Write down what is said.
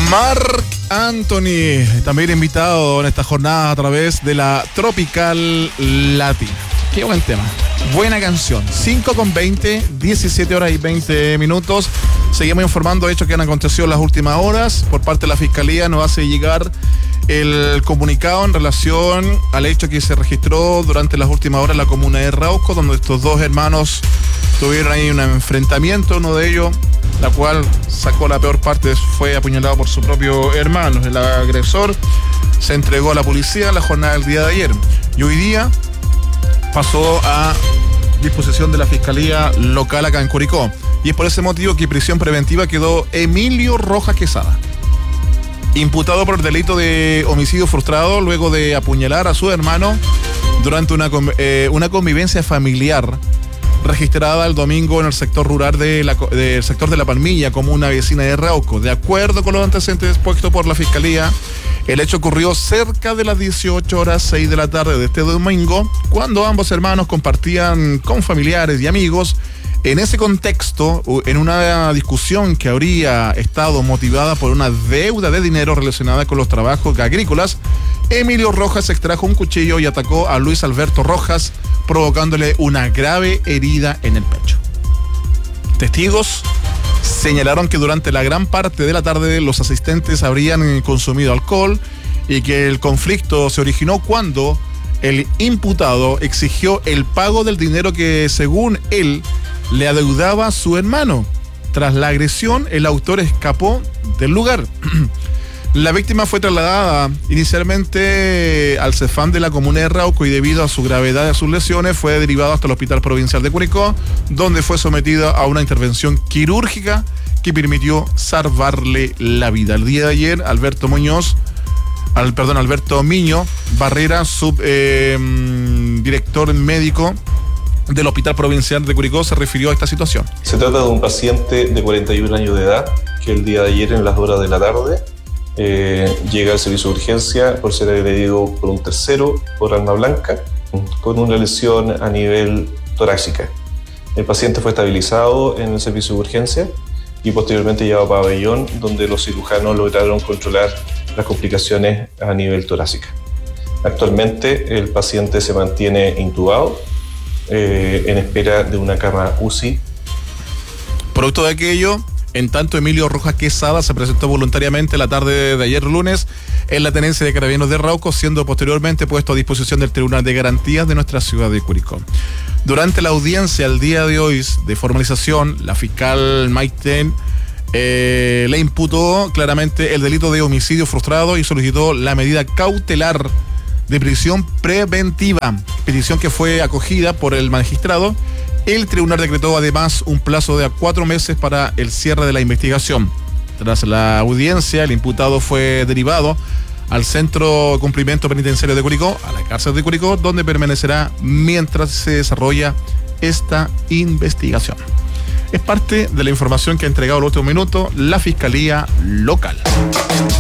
Marc Anthony, también invitado en esta jornada a través de la Tropical Latina. Qué buen tema, buena canción. 5:20, 17 horas y 20 minutos. Seguimos informando hechos que han acontecido en las últimas horas. Por parte de la Fiscalía nos hace llegar el comunicado en relación al hecho que se registró durante las últimas horas en la comuna de Rauco, donde estos dos hermanos tuvieron ahí un enfrentamiento. Uno de ellos, la cual sacó la peor parte, fue apuñalado por su propio hermano. El agresor se entregó a la policía en la jornada del día de ayer y hoy día pasó a disposición de la Fiscalía Local acá en Curicó. Y es por ese motivo que prisión preventiva quedó Emilio Rojas Quesada, imputado por el delito de homicidio frustrado luego de apuñalar a su hermano durante una convivencia familiar registrada el domingo en el sector rural del sector de La Palmilla, comuna vecina de Rauco. De acuerdo con los antecedentes expuestos por la Fiscalía, el hecho ocurrió cerca de las 18:06 de la tarde de este domingo, cuando ambos hermanos compartían con familiares y amigos. En ese contexto, en una discusión que habría estado motivada por una deuda de dinero relacionada con los trabajos agrícolas, Emilio Rojas extrajo un cuchillo y atacó a Luis Alberto Rojas, provocándole una grave herida en el pecho. Testigos señalaron que durante la gran parte de la tarde los asistentes habrían consumido alcohol y que el conflicto se originó cuando el imputado exigió el pago del dinero que, según él, le adeudaba a su hermano. Tras la agresión, el autor escapó del lugar. La víctima fue trasladada inicialmente al CEFAM de la comuna de Rauco y debido a su gravedad de sus lesiones fue derivado hasta el Hospital Provincial de Curicó, donde fue sometido a una intervención quirúrgica que permitió salvarle la vida. El día de ayer, Alberto Miño Barrera, subdirector médico del Hospital Provincial de Curicó, se refirió a esta situación. Se trata de un paciente de 41 años de edad que el día de ayer, en las horas de la tarde, llega al servicio de urgencia por ser agredido por un tercero por arma blanca con una lesión a nivel torácica. El paciente fue estabilizado en el servicio de urgencia y posteriormente llevado a pabellón, donde los cirujanos lograron controlar las complicaciones a nivel torácica. Actualmente el paciente se mantiene intubado en espera de una cama UCI. Producto de aquello, en tanto Emilio Rojas Quesada se presentó voluntariamente la tarde de ayer lunes en la tenencia de Carabineros de Rauco, siendo posteriormente puesto a disposición del Tribunal de Garantías de nuestra ciudad de Curicó. Durante la audiencia el día de hoy de formalización, la fiscal Maiten le imputó claramente el delito de homicidio frustrado y solicitó la medida cautelar de prisión preventiva, petición que fue acogida por el magistrado. El tribunal decretó además un plazo de 4 meses para el cierre de la investigación. Tras la audiencia, el imputado fue derivado al Centro de Cumplimiento Penitenciario de Curicó, a la cárcel de Curicó, donde permanecerá mientras se desarrolla esta investigación. Es parte de la información que ha entregado el último minuto la Fiscalía Local.